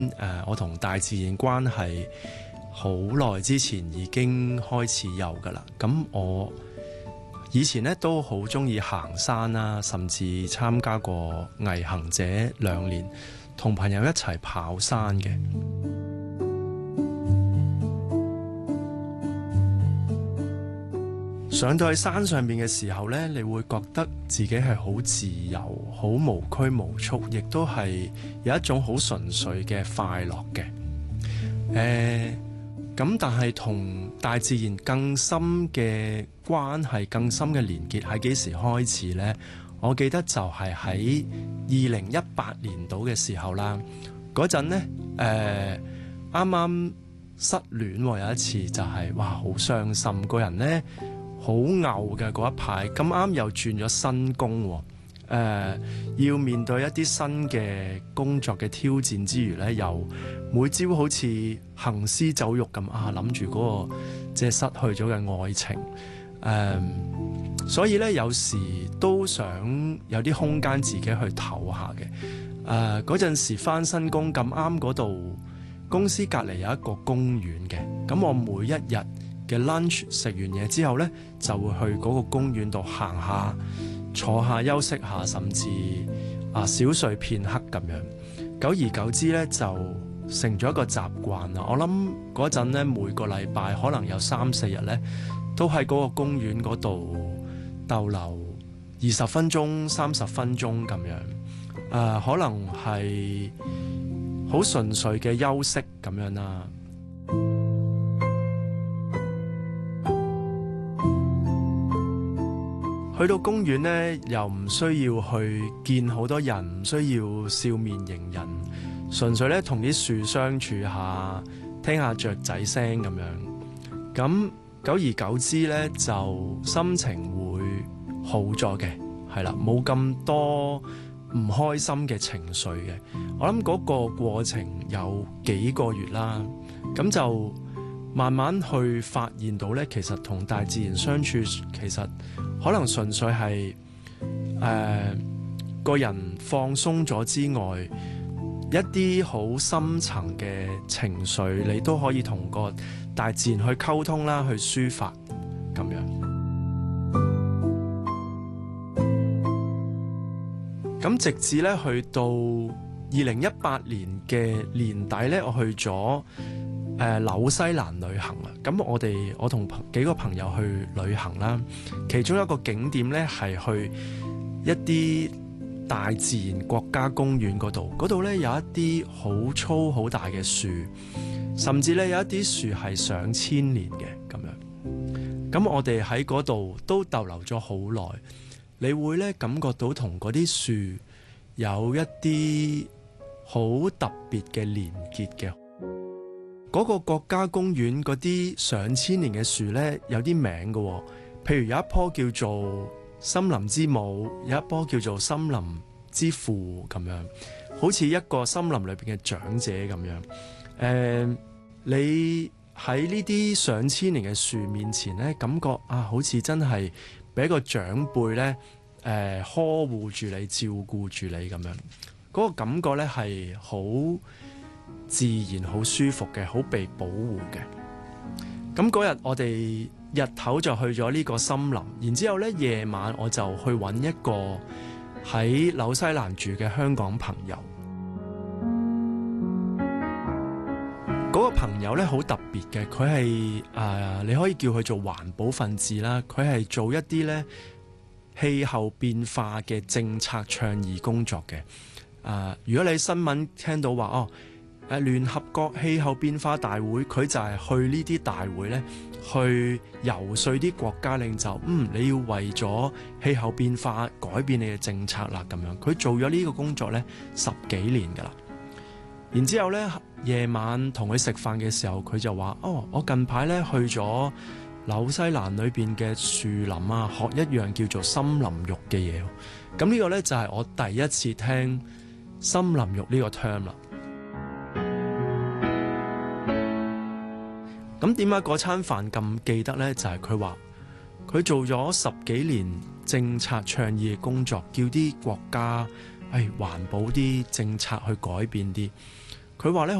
我同大自然關係好耐之前已經開始有㗎啦。咁我以前咧都好鍾意行山啦，甚至參加過毅行者2年，同朋友一齊跑山嘅。上到去山上邊嘅時候呢，你會覺得自己係好自由、好無拘無束，亦都係有一種好純粹嘅快樂嘅。咁但係同大自然更深嘅關係、更深嘅連結係幾時開始呢？我記得就係喺2018年度嘅時候啦。嗰陣呢，啱啱失戀喎，有一次就係哇好傷心，個人呢好牛嘅嗰一排，咁啱又轉咗新工喎，要面對一啲新嘅工作嘅挑戰之餘呢，又每朝好似行屍走肉咁諗住嗰個即係失去咗嘅愛情，所以呢，有時都想有啲空間自己去唞下嘅。嗰陣時返新工咁啱，嗰度公司隔離有一個公園嘅，咁我每一日嘅 lunch 食完嘢之後呢，就會去嗰個公園度行下、坐下休息下，甚至小睡片刻咁樣。久而久之呢，就成咗一個習慣啦。我諗嗰陣呢，每個禮拜可能有3-4日呢，都喺嗰個公園嗰度逗留20分鐘、30分鐘咁樣。可能係好純粹嘅休息咁樣啦。去到公園呢，又唔需要去見好多人，唔需要笑面迎人，純粹咧同啲樹相處下，聽下雀仔聲咁樣。咁久而久之呢，就心情會好咗嘅，係啦，冇咁多唔開心嘅情緒嘅。我諗嗰個過程有幾個月啦，咁就慢慢去發現到呢，其實同大自然相處，其實可能純粹係個人放鬆咗之外，一啲好深層嘅情緒，你都可以同個大自然去溝通啦，去抒發咁樣。咁直至咧去到2018年嘅年底咧，我去咗紐西蘭旅行啦。咁我同幾個朋友去旅行啦，其中一個景點咧係去一啲大自然國家公園嗰度咧有一啲好粗好大嘅樹，甚至咧有一啲樹係上千年嘅咁樣。咁我哋喺嗰度都逗留咗好耐，你會咧感覺到同嗰啲樹有一啲好特別嘅連結嘅。嗰個國家公園嗰啲上千年嘅樹呢，有啲名嘅，譬如有一棵叫做森林之母，有一棵叫做森林之父咁樣，好似一個森林裏邊嘅長者咁樣。你喺呢啲上千年嘅樹面前呢，感覺好似真係俾一個長輩呢呵護住你、照顧住你咁樣，嗰個感覺呢係好自然、好舒服嘅，好被保護嘅。咁嗰日我哋日頭就去咗呢個森林，然之後呢夜晚我就去揾一個喺紐西蘭住嘅香港朋友。嗰個朋友呢好特別嘅，佢係你可以叫佢做環保分子啦。佢係做一啲呢氣候變化嘅政策倡議工作嘅。如果你新聞聽到話聯合國氣候變化大會，佢就係去呢啲大會呢去游說啲國家領袖，你要為咗氣候變化改變你嘅政策啦咁樣。佢做咗呢個工作呢10幾年噶啦。然之後呢，夜晚同佢食飯嘅時候，佢就話：我近排呢去咗紐西蘭裏邊嘅樹林學一樣叫做森林浴嘅嘢。咁呢個呢，就係我第一次聽森林浴呢個 term 啦。咁點解嗰餐飯咁記得呢？就係佢話佢做咗10幾年政策倡議嘅工作，叫啲國家環保啲政策去改變啲。 佢話咧